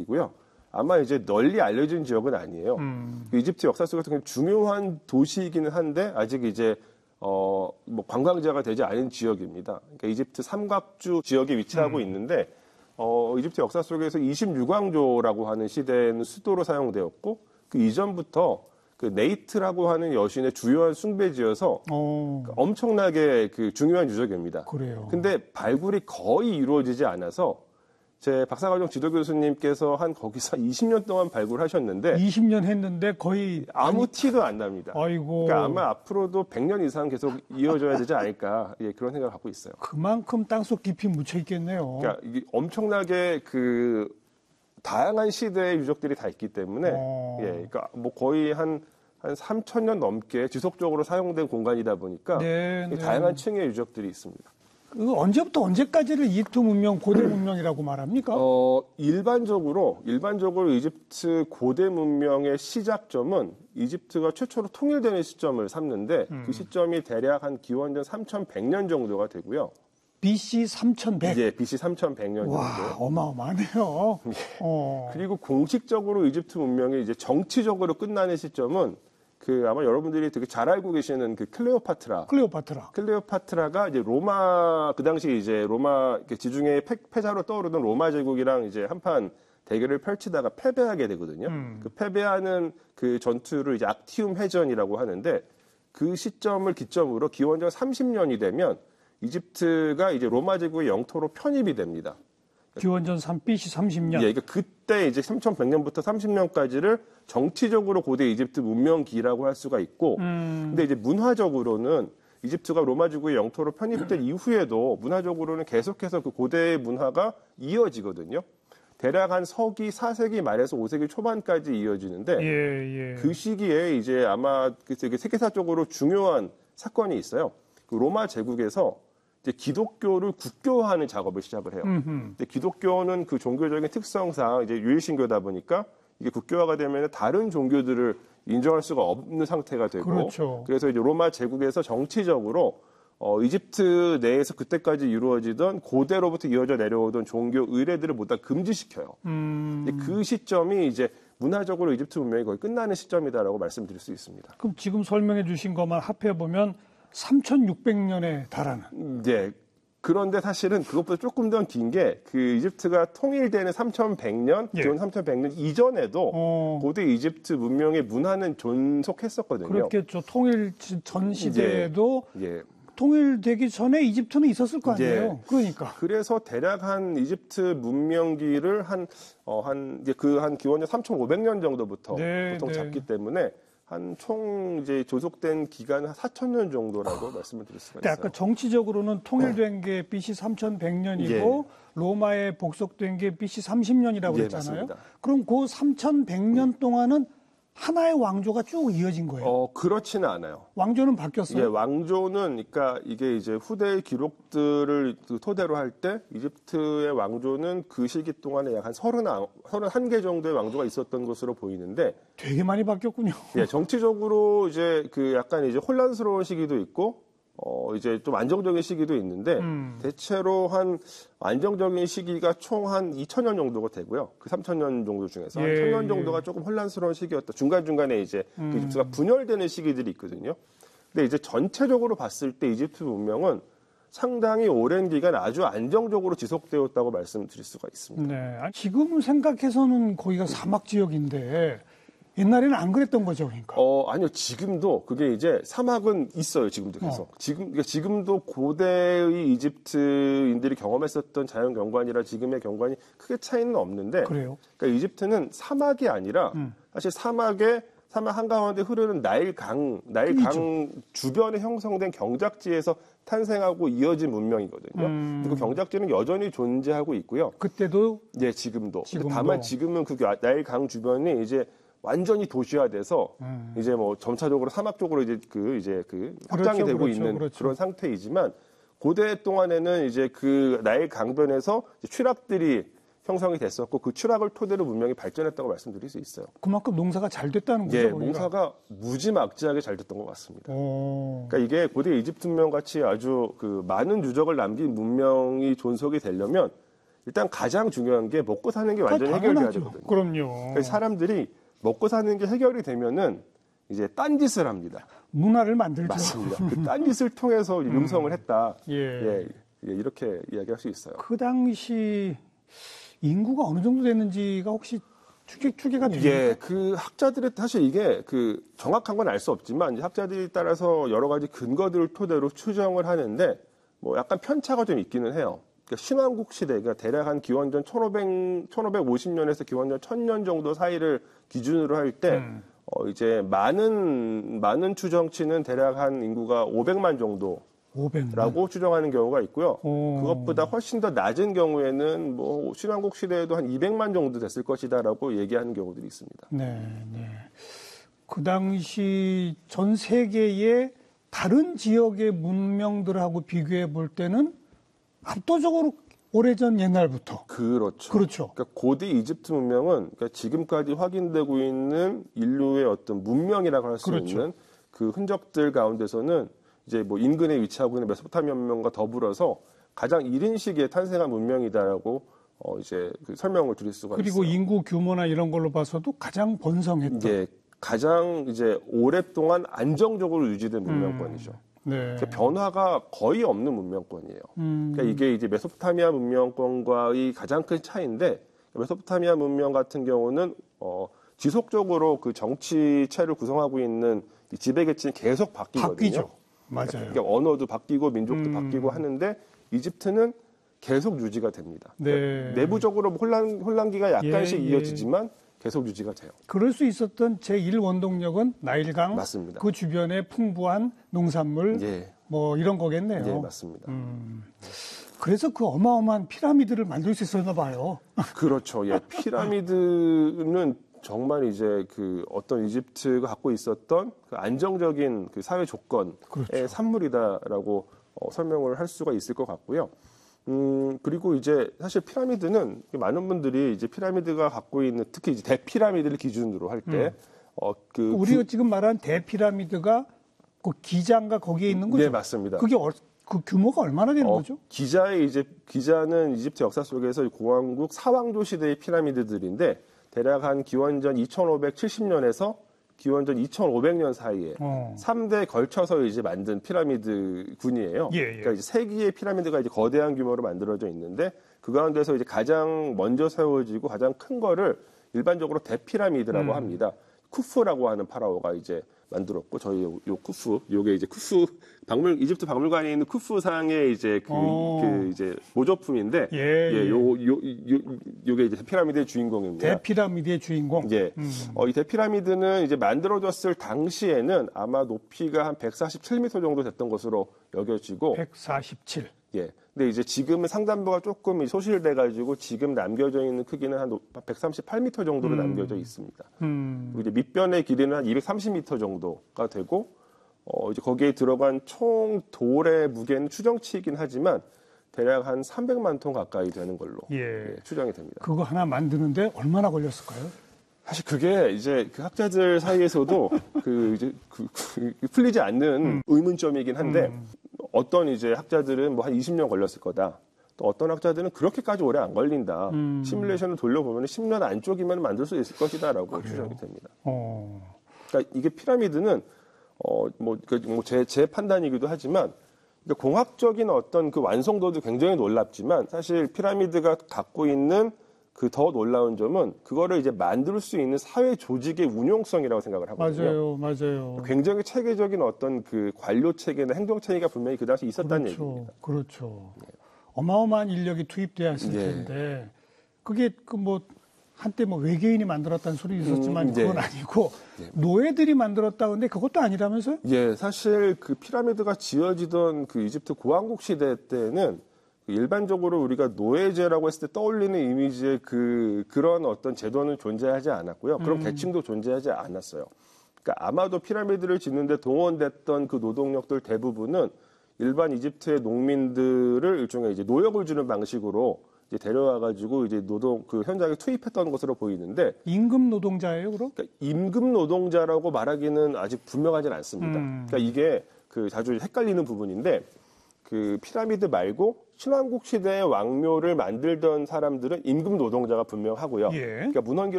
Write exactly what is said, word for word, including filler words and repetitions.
지역이고요. 아마 이제 널리 알려진 지역은 아니에요. 음. 이집트 역사 속에서 굉장히 중요한 도시이기는 한데 아직 이제 어, 뭐 관광지가 되지 않은 지역입니다. 그러니까 이집트 삼각주 지역에 위치하고 음. 있는데 어, 이집트 역사 속에서 이십육 왕조라고 하는 시대에는 수도로 사용되었고 그 이전부터 그 네이트라고 하는 여신의 주요한 숭배지여서 그 엄청나게 그 중요한 유적입니다. 그래요. 근데 발굴이 거의 이루어지지 않아서 제 박사과정 지도 교수님께서 한 거기서 이십 년 동안 발굴하셨는데 이십 년 했는데 거의 아무 티도 안 납니다. 아이고. 그러니까 아마 앞으로도 백 년 이상 계속 이어져야 되지 않을까 예, 그런 생각을 갖고 있어요. 그만큼 땅속 깊이 묻혀 있겠네요. 그러니까 이게 엄청나게 그 다양한 시대의 유적들이 다 있기 때문에 어. 예, 그러니까 뭐 거의 한 한 삼천 년 넘게 지속적으로 사용된 공간이다 보니까 네, 네. 다양한 층의 유적들이 있습니다. 그 언제부터 언제까지를 이집트 문명, 고대 문명이라고 말합니까? 어, 일반적으로, 일반적으로 이집트 고대 문명의 시작점은 이집트가 최초로 통일되는 시점을 삼는데 음. 그 시점이 대략 한 기원전 삼천백 년 정도가 되고요. 비씨 삼천백? 예, 비씨 삼천백 년 정도. 와, 어마어마하네요. 예. 어. 그리고 공식적으로 이집트 문명이 이제 정치적으로 끝나는 시점은 그 아마 여러분들이 되게 잘 알고 계시는 그 클레오파트라. 클레오파트라. 클레오파트라가 이제 로마 그 당시 이제 로마 지중해 패자로 떠오르던 로마 제국이랑 이제 한판 대결을 펼치다가 패배하게 되거든요. 음. 그 패배하는 그 전투를 이제 악티움 해전이라고 하는데 그 시점을 기점으로 기원전 삼십 년이 되면 이집트가 이제 로마 제국의 영토로 편입이 됩니다. 기원전 비씨 삼십 년. 예, 그러니까 그때 이제 삼천백 년부터 삼십 년까지를 정치적으로 고대 이집트 문명기라고 할 수가 있고, 음. 근데 이제 문화적으로는 이집트가 로마 제국의 영토로 편입된 이후에도 문화적으로는 계속해서 그 고대의 문화가 이어지거든요. 대략 한 서기 사 세기 말에서 오 세기 초반까지 이어지는데, 예, 예. 그 시기에 이제 아마 되게 세계사적으로 중요한 사건이 있어요. 그 로마 제국에서 이제 기독교를 국교화하는 작업을 시작을 해요. 근데 기독교는 그 종교적인 특성상 이제 유일신교다 보니까 이게 국교화가 되면 다른 종교들을 인정할 수가 없는 상태가 되고, 그렇죠. 그래서 이제 로마 제국에서 정치적으로 어, 이집트 내에서 그때까지 이루어지던 고대로부터 이어져 내려오던 종교 의례들을 모두 다 금지시켜요. 음. 그 시점이 이제 문화적으로 이집트 문명이 거의 끝나는 시점이다라고 말씀드릴 수 있습니다. 그럼 지금 설명해 주신 것만 합해 보면 삼천육백 년에 달하는. 네. 그런데 사실은 그것보다 조금 더 긴 게 그 이집트가 통일되는 삼천백 년, 예. 기원 삼천백 년 이전에도 어. 고대 이집트 문명의 문화는 존속했었거든요. 그렇겠죠. 통일 전 시대에도 예. 예. 통일되기 전에 이집트는 있었을 거 아니에요. 예. 그러니까. 그래서 대략 한 이집트 문명기를 한, 어, 한, 이제 그 한 기원전 삼천오백 년 정도부터 네, 보통 네. 잡기 때문에 한 총 이제 조속된 기간은 한 사천 년 정도라고 아, 말씀을 드릴 수가 있어요. 아까 정치적으로는 통일된 게 비씨 삼천백 년이고 예. 로마에 복속된 게 비씨 삼십 년이라고 예, 했잖아요. 맞습니다. 그럼 그 삼천백 년 동안은 하나의 왕조가 쭉 이어진 거예요. 어, 그렇지는 않아요. 왕조는 바뀌었어요? 예, 왕조는, 그러니까 이게 이제 후대의 기록들을 토대로 할 때 이집트의 왕조는 그 시기 동안에 약 한 서른한 개 정도의 왕조가 있었던 것으로 보이는데. 되게 많이 바뀌었군요. 예, 정치적으로 이제 그 약간 이제 혼란스러운 시기도 있고, 어, 이제 좀 안정적인 시기도 있는데, 음. 대체로 한 안정적인 시기가 총 한 이천 년 정도가 되고요. 그 삼천 년 정도 중에서. 예, 한 천 년 예. 정도가 조금 혼란스러운 시기였다. 중간중간에 이제 음. 그 이집트가 분열되는 시기들이 있거든요. 근데 이제 전체적으로 봤을 때 이집트 문명은 상당히 오랜 기간 아주 안정적으로 지속되었다고 말씀드릴 수가 있습니다. 네. 지금 생각해서는 거기가 사막 지역인데, 옛날에는 안 그랬던 거죠, 그러니까. 어, 아니요. 지금도 그게 이제 사막은 있어요, 지금도 계속. 어. 지금, 그러니까 지금도 고대의 이집트인들이 경험했었던 자연 경관이라 지금의 경관이 크게 차이는 없는데. 그래요? 그러니까 이집트는 사막이 아니라 음. 사실 사막에 사막 한가운데 흐르는 나일강, 나일강 주변에 형성된 경작지에서 탄생하고 이어진 문명이거든요. 음. 그 경작지는 여전히 존재하고 있고요. 그때도? 네, 지금도. 지금도. 다만 지금은 그 나일강 주변이 이제 완전히 도시화돼서 음. 이제 뭐 점차적으로 사막 쪽으로 이제 그 이제 그 확장이 그렇죠, 되고 그렇죠, 있는 그렇죠. 그런 상태이지만 고대 동안에는 이제 그 나일 강변에서 취락들이 형성이 됐었고 그 취락을 토대로 문명이 발전했다고 말씀드릴 수 있어요. 그만큼 농사가 잘 됐다는 거죠. 예, 거기가. 농사가 무지막지하게 잘 됐던 것 같습니다. 오. 그러니까 이게 고대 이집트 문명 같이 아주 그 많은 유적을 남긴 문명이 존속이 되려면 일단 가장 중요한 게 먹고 사는 게 완전히 아, 해결돼야 되거든요. 그럼요. 그러니까 사람들이 먹고 사는 게 해결이 되면은 이제 딴짓을 합니다. 문화를 만들죠. 맞습니다. 그 딴짓을 통해서 융성을 했다. 예. 예, 예, 이렇게 이야기할 수 있어요. 그 당시 인구가 어느 정도 됐는지가 혹시 추계, 추계가 됩니까? 예, 그 학자들의 사실 이게 그 정확한 건 알 수 없지만 이제 학자들이 따라서 여러 가지 근거들을 토대로 추정을 하는데 뭐 약간 편차가 좀 있기는 해요. 그러니까 신왕국 시대, 그러니까 대략 한 기원전 천오백, 천오백오십 년에서 기원전 천 년 정도 사이를 기준으로 할 때 음. 어, 이제 많은 많은 추정치는 대략 한 인구가 오백만 정도. 오백만. 라고 추정하는 경우가 있고요. 오. 그것보다 훨씬 더 낮은 경우에는 뭐 신왕국 시대에도 한 이백만 정도 됐을 것이다라고 얘기하는 경우들이 있습니다. 네, 네. 그 당시 전 세계의 다른 지역의 문명들하고 비교해 볼 때는 압도적으로 오래전 옛날부터. 그렇죠. 그렇죠. 그러니까 고대 이집트 문명은 그러니까 지금까지 확인되고 있는 인류의 어떤 문명이라고 할 수 그렇죠. 있는 그 흔적들 가운데서는 이제 뭐 인근에 위치하고 있는 메소포타미아 문명과 더불어서 가장 이른 시기에 탄생한 문명이다라고 어 이제 그 설명을 드릴 수가 그리고 있어요. 인구 규모나 이런 걸로 봐서도 가장 번성했던. 이제 가장 이제 오랫동안 안정적으로 유지된 문명권이죠. 음, 네. 그러니까 변화가 거의 없는 문명권이에요. 음. 그러니까 이게 이제 메소포타미아 문명권과의 가장 큰 차이인데 메소포타미아 문명 같은 경우는 어 지속적으로 그 정치체를 구성하고 있는 이 지배계층이 계속 바뀌거든요. 바뀌죠. 맞아요. 그러니까 언어도 바뀌고 민족도 음. 바뀌고 하는데 이집트는 계속 유지가 됩니다. 네. 그러니까 내부적으로 혼란, 혼란기가 약간씩 예, 예. 이어지지만 계속 유지가 돼요. 그럴 수 있었던 제일 원동력은 나일강, 맞습니다. 그 주변에 풍부한 농산물, 예, 뭐 이런 거겠네요. 예, 맞습니다. 음. 그래서 그 어마어마한 피라미드를 만들 수 있었나 봐요. 그렇죠. 예, 피라미드는 정말 이제 그 어떤 이집트가 갖고 있었던 그 안정적인 그 사회 조건의 그렇죠. 산물이다라고 어, 설명을 할 수가 있을 것 같고요. 음, 그리고 이제 사실 피라미드는 많은 분들이 이제 피라미드가 갖고 있는 특히 이제 대피라미드를 기준으로 할 때, 음. 어, 그. 우리가 지금 말한 대피라미드가 그 기자인가 거기에 있는 거죠? 네, 맞습니다. 그게 어, 그 규모가 얼마나 되는 어, 거죠? 기자의 이제, 기자는 이집트 역사 속에서 공왕국 사왕조 시대의 피라미드들인데, 대략 한 기원전 이천오백칠십 년에서 기원전 이천오백 년 사이에 어. 삼 대 걸쳐서 이제 만든 피라미드 군이에요. 예, 예. 그러니까 이제 세 개의 피라미드가 이제 거대한 규모로 만들어져 있는데 그 가운데서 이제 가장 먼저 세워지고 가장 큰 거를 일반적으로 대피라미드라고 음. 합니다. 쿠프라고 하는 파라오가 이제 만들었고 저희 요, 요 쿠프, 요게 이제 쿠프 박물 이집트 박물관에 있는 쿠프 상의 이제 그, 어. 그 이제 모조품인데 예, 예, 예. 요, 요, 요, 요게 이제 피라미드의 주인공입니다. 대피라미드의 주인공. 예. 음. 어, 이 대피라미드는 이제 만들어졌을 당시에는 아마 높이가 한 백사십칠 미터 정도 됐던 것으로 여겨지고 백사십칠. 예. 근데 이제 지금은 상단부가 조금 소실돼가지고 지금 남겨져 있는 크기는 한 백삼십팔 미터 정도로 음. 남겨져 있습니다. 음. 그리고 이제 밑변의 길이는 한 이백삼십 미터 정도가 되고, 어, 이제 거기에 들어간 총 돌의 무게는 추정치이긴 하지만 대략 한 삼백만 톤 가까이 되는 걸로 예. 예, 추정이 됩니다. 그거 하나 만드는데 얼마나 걸렸을까요? 사실 그게 이제 그 학자들 사이에서도 그 이제 그, 그 풀리지 않는 음. 의문점이긴 한데 음. 어떤 이제 학자들은 뭐 한 이십 년 걸렸을 거다. 또 어떤 학자들은 그렇게까지 오래 안 걸린다. 음. 시뮬레이션을 돌려보면 십 년 안쪽이면 만들 수 있을 것이다라고 그래요? 추정이 됩니다. 어. 그러니까 이게 피라미드는 어뭐제 제 판단이기도 하지만 그러니까 공학적인 어떤 그 완성도도 굉장히 놀랍지만 사실 피라미드가 갖고 있는 그 더 놀라운 점은 그거를 이제 만들 수 있는 사회 조직의 운용성이라고 생각을 하거든요. 맞아요, 맞아요. 굉장히 체계적인 어떤 그 관료 체계나 행정 체계가 분명히 그 당시 있었다는 그렇죠, 얘기입니다. 그렇죠. 어마어마한 인력이 투입되었을 예. 텐데 그게 그 뭐 한때 뭐 외계인이 만들었다는 소리 있었지만 음, 네. 그건 아니고 네. 노예들이 만들었다 근데 그것도 아니라면서요? 예, 사실 그 피라미드가 지어지던 그 이집트 고왕국 시대 때는 일반적으로 우리가 노예제라고 했을 때 떠올리는 이미지의 그 그런 어떤 제도는 존재하지 않았고요. 그런 음. 계층도 존재하지 않았어요. 그러니까 아마도 피라미드를 짓는데 동원됐던 그 노동력들 대부분은 일반 이집트의 농민들을 일종의 이제 노역을 주는 방식으로 이제 데려와가지고 이제 노동 그 현장에 투입했던 것으로 보이는데 임금 노동자예요, 그럼? 그러니까 임금 노동자라고 말하기는 아직 분명하지는 않습니다. 음. 그러니까 이게 그 자주 헷갈리는 부분인데 그 피라미드 말고 신왕국 시대의 왕묘를 만들던 사람들은 임금 노동자가 분명하고요. 예. 그러니까 문헌기